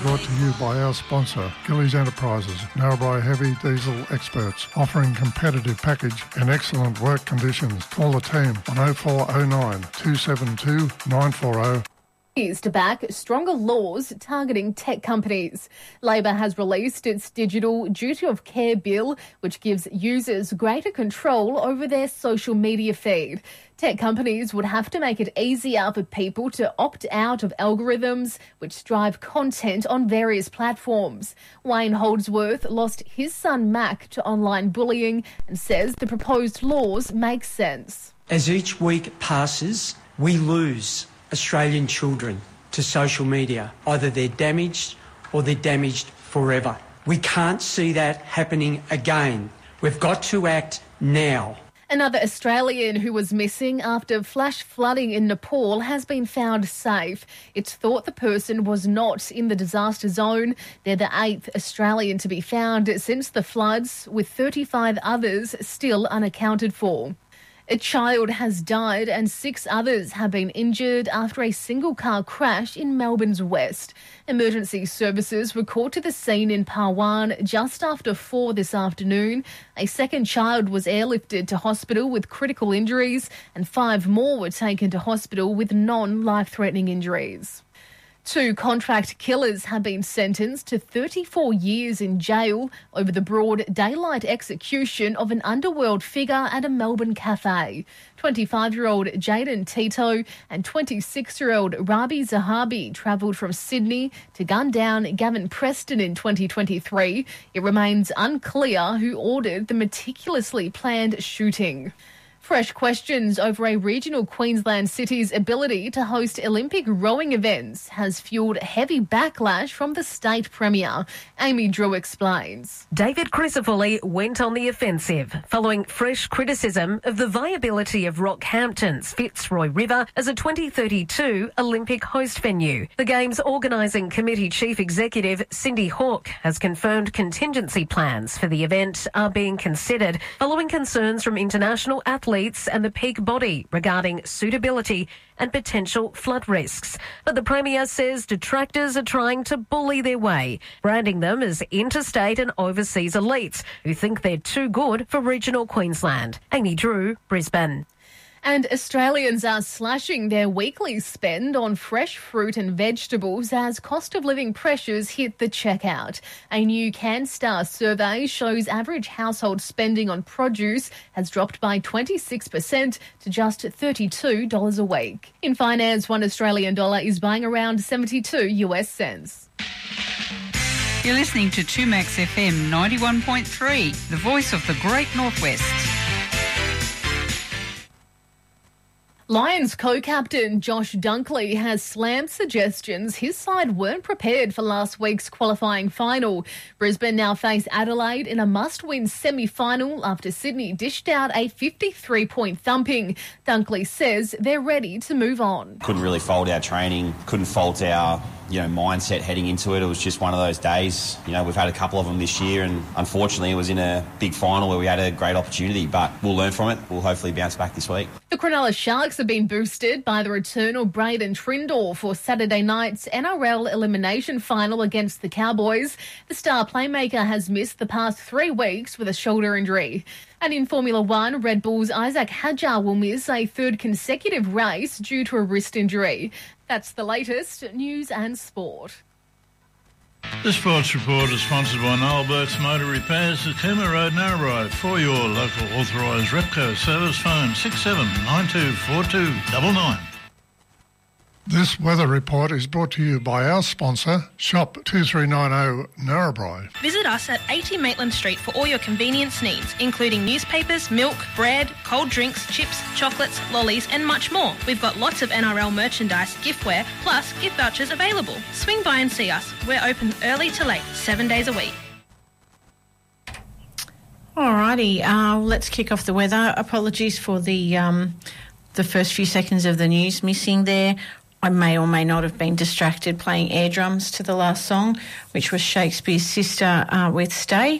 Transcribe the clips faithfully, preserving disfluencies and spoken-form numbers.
brought to you by our sponsor, Gillies Enterprises, Narrabri heavy diesel experts, offering competitive package and excellent work conditions. Call the team on oh four oh nine, two seven two, nine four oh. Is to back stronger laws targeting tech companies. Labor has released its Digital Duty of Care Bill, which gives users greater control over their social media feed. Tech companies would have to make it easier for people to opt out of algorithms which drive content on various platforms. Wayne Holdsworth lost his son Mac to online bullying and says the proposed laws make sense. As each week passes, we lose Australian children to social media. Either they're damaged or they're damaged forever. We can't see that happening again. We've got to act now. Another Australian who was missing after flash flooding in Nepal has been found safe. It's thought the person was not in the disaster zone. They're the eighth Australian to be found since the floods, with thirty-five others still unaccounted for. A child has died and six others have been injured after a single-car crash in Melbourne's west. Emergency services were called to the scene in Parwan just after four this afternoon. A second child was airlifted to hospital with critical injuries and five more were taken to hospital with non-life-threatening injuries. Two contract killers have been sentenced to thirty-four years in jail over the broad daylight execution of an underworld figure at a Melbourne cafe. twenty-five-year-old Jaden Tito and twenty-six-year-old Rabi Zahabi travelled from Sydney to gun down Gavin Preston in twenty twenty-three. It remains unclear who ordered the meticulously planned shooting. Fresh questions over a regional Queensland city's ability to host Olympic rowing events has fuelled heavy backlash from the state premier. Amy Drew explains. David Crisafulli went on the offensive following fresh criticism of the viability of Rockhampton's Fitzroy River as a twenty thirty-two Olympic host venue. The Games Organising Committee Chief Executive Cindy Hawke has confirmed contingency plans for the event are being considered following concerns from international athletes and the peak body regarding suitability and potential flood risks. But the Premier says detractors are trying to bully their way, branding them as interstate and overseas elites who think they're too good for regional Queensland. Amy Drew, Brisbane. And Australians are slashing their weekly spend on fresh fruit and vegetables as cost of living pressures hit the checkout. A new CanStar survey shows average household spending on produce has dropped by twenty-six percent to just thirty-two dollars a week. In finance, one Australian dollar is buying around seventy-two US cents. You're listening to two Max F M ninety-one point three, the voice of the Great Northwest. Lions co-captain Josh Dunkley has slammed suggestions his side weren't prepared for last week's qualifying final. Brisbane now face Adelaide in a must-win semi-final after Sydney dished out a fifty-three point thumping. Dunkley says they're ready to move on. Couldn't really fault our training, couldn't fault our you know, mindset heading into it. It was just one of those days. You know, we've had a couple of them this year and unfortunately it was in a big final where we had a great opportunity, but we'll learn from it. We'll hopefully bounce back this week. The Cronulla Sharks have been boosted by the return of Braden Trindall for Saturday night's N R L elimination final against the Cowboys. The star playmaker has missed the past three weeks with a shoulder injury. And in Formula One, Red Bull's Isaac Hadjar will miss a third consecutive race due to a wrist injury. That's the latest news and sport. The Sports Report is sponsored by Noel Burke's Motor Repairs at Cooma Road, Narrabri. For your local authorised Repco service, phone six seven nine two four two nine nine. This weather report is brought to you by our sponsor, Shop two three nine zero Narrabri. Visit us at eighty Maitland Street for all your convenience needs, including newspapers, milk, bread, cold drinks, chips, chocolates, lollies and much more. We've got lots of N R L merchandise, giftware, plus gift vouchers available. Swing by and see us. We're open early to late, seven days a week. Alrighty, uh, let's kick off the weather. Apologies for the um, the first few seconds of the news missing there. I may or may not have been distracted playing air drums to the last song, which was Shakespeare's Sister uh, with Stay.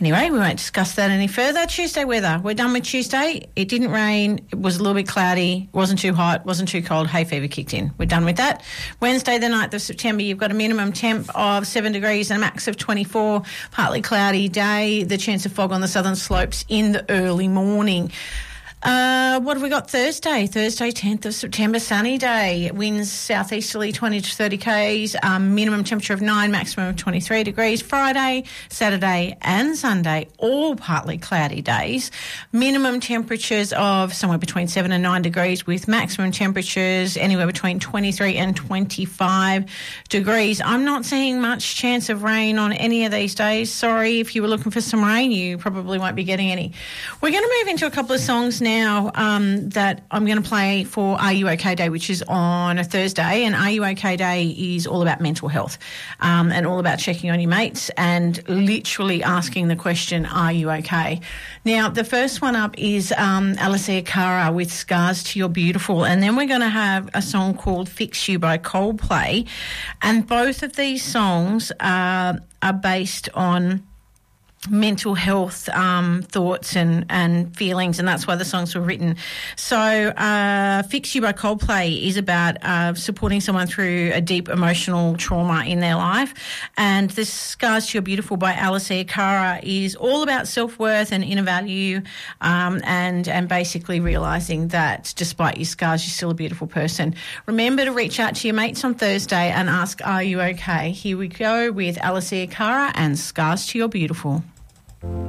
Anyway, we won't discuss that any further. Tuesday weather. We're done with Tuesday. It didn't rain. It was a little bit cloudy. Wasn't too hot. Wasn't too cold. Hay fever kicked in. We're done with that. Wednesday, the ninth of September, you've got a minimum temp of seven degrees and a max of twenty-four. Partly cloudy day. The chance of fog on the southern slopes in the early morning. Uh, what have we got Thursday? Thursday, tenth of September, sunny day. Winds southeasterly twenty to thirty k's, um, minimum temperature of nine, maximum of twenty-three degrees. Friday, Saturday and Sunday, all partly cloudy days. Minimum temperatures of somewhere between seven and nine degrees with maximum temperatures anywhere between twenty-three and twenty-five degrees. I'm not seeing much chance of rain on any of these days. Sorry, if you were looking for some rain, you probably won't be getting any. We're going to move into a couple of songs now. Now um, that I'm going to play for Are You OK Day, which is on a Thursday, and Are You OK Day is all about mental health um, and all about checking on your mates and literally asking the question, are you OK? Now, the first one up is um, Alicia Cara with Scars to Your Beautiful, and then we're going to have a song called Fix You by Coldplay, and both of these songs uh, are based on mental health um, thoughts and, and feelings, and that's why the songs were written. So uh, Fix You by Coldplay is about uh, supporting someone through a deep emotional trauma in their life, and this Scars to Your Beautiful by Alicia Cara is all about self-worth and inner value um, and, and basically realising that despite your scars, you're still a beautiful person. Remember to reach out to your mates on Thursday and ask, are you okay? Here we go with Alicia Cara and Scars to Your Beautiful.